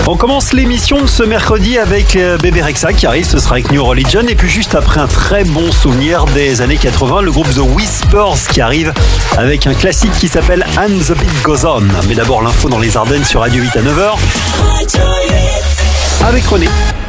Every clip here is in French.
On commence l'émission de ce mercredi avec Bébé Rexha qui arrive, ce sera avec New Religion. Et puis juste après un très bon souvenir des années 80, le groupe The Whispers qui arrive avec un classique qui s'appelle And the Beat Goes On. Mais d'abord l'info dans les Ardennes sur Radio 8 à 9h avec René.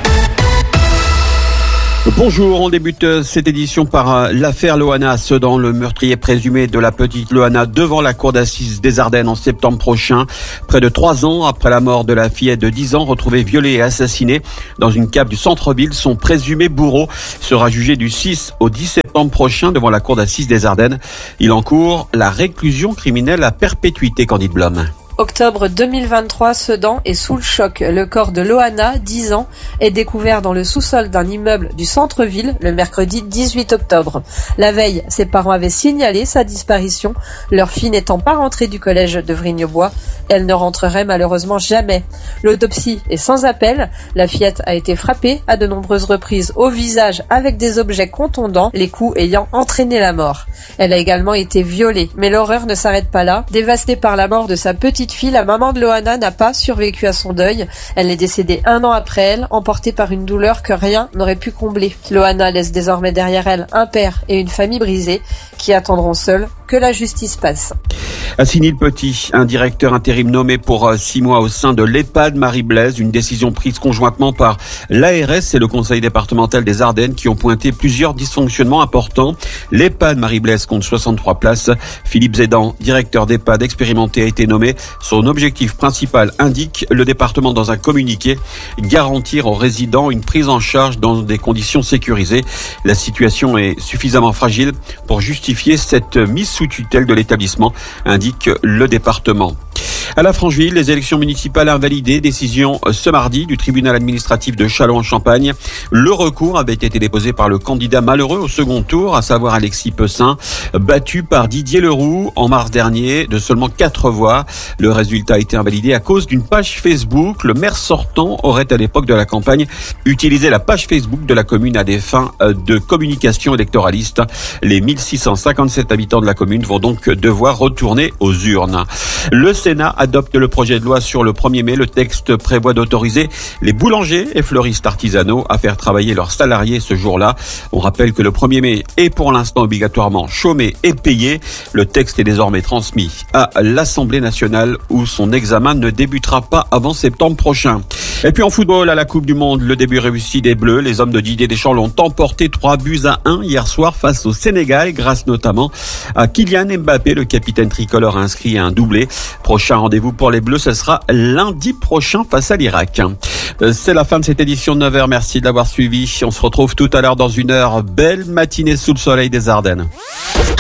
Bonjour, on débute cette édition par l'affaire Loana, Sedan, le meurtrier présumé de la petite Loana devant la cour d'assises des Ardennes en septembre prochain. Près de 3 ans après la mort de la fillette de 10 ans retrouvée violée et assassinée dans une cave du centre-ville, son présumé bourreau sera jugé du 6 au 10 septembre prochain devant la cour d'assises des Ardennes. Il encourt la réclusion criminelle à perpétuité, Candide Blum. Octobre 2023, Sedan est sous le choc. Le corps de Loana, 10 ans, est découvert dans le sous-sol d'un immeuble du centre-ville le mercredi 18 octobre. La veille, ses parents avaient signalé sa disparition, leur fille n'étant pas rentrée du collège de Vrigne-Bois. Elle ne rentrerait malheureusement jamais. L'autopsie est sans appel. La fillette a été frappée à de nombreuses reprises au visage avec des objets contondants, les coups ayant entraîné la mort. Elle a également été violée, mais l'horreur ne s'arrête pas là. Dévastée par la mort de sa petite fille, la maman de Loana n'a pas survécu à son deuil. Elle est décédée 1 an après elle, emportée par une douleur que rien n'aurait pu combler. Loana laisse désormais derrière elle un père et une famille brisée qui attendront seuls que la justice passe. Assinil Petit, un directeur intérim nommé pour 6 mois au sein de l'EHPAD Marie-Blaise, une décision prise conjointement par l'ARS et le conseil départemental des Ardennes qui ont pointé plusieurs dysfonctionnements importants. L'EHPAD Marie-Blaise compte 63 places. Philippe Zédan, directeur d'EHPAD expérimenté, a été nommé. Son objectif principal, indique le département dans un communiqué, garantir aux résidents une prise en charge dans des conditions sécurisées. La situation est suffisamment fragile pour justifier cette mise sous tutelle de l'établissement, indique le département. À la Francheville, les élections municipales invalidées, décision ce mardi du tribunal administratif de Châlons-en-Champagne. Le recours avait été déposé par le candidat malheureux au second tour, à savoir Alexis Pessin, battu par Didier Leroux en mars dernier de seulement 4 voix. Le résultat a été invalidé à cause d'une page Facebook. Le maire sortant aurait à l'époque de la campagne utilisé la page Facebook de la commune à des fins de communication électoraliste. Les 1657 habitants de la commune vont donc devoir retourner aux urnes. Le Sénat adopte le projet de loi sur le 1er mai. Le texte prévoit d'autoriser les boulangers et fleuristes artisanaux à faire travailler leurs salariés ce jour-là. On rappelle que le 1er mai est pour l'instant obligatoirement chômé et payé. Le texte est désormais transmis à l'Assemblée nationale où son examen ne débutera pas avant septembre prochain. Et puis en football, à la Coupe du Monde, le début réussi des Bleus. Les hommes de Didier Deschamps l'ont emporté 3-1 hier soir face au Sénégal, grâce notamment à Kylian Mbappé. Le capitaine tricolore a inscrit un doublé. Prochain rendez-vous pour les Bleus, ce sera lundi prochain face à l'Irak. C'est la fin de cette édition de 9h. Merci de l'avoir suivi. On se retrouve tout à l'heure dans 1 heure. Belle matinée sous le soleil des Ardennes.